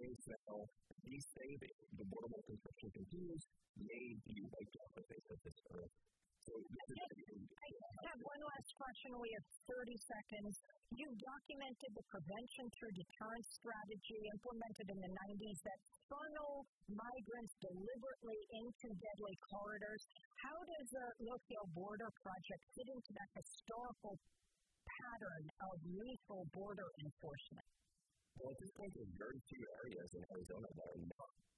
things now, these say that the border construction continues, may be wiped off the face of this earth. So I have one last question. We have 30 seconds. You documented the prevention through deterrence strategy implemented in the 90s that funnel migrants deliberately into deadly corridors. How does the Look-Hill Border Project fit into that historical pattern of lethal border enforcement? Well, at this point, there's very few areas in Arizona that are not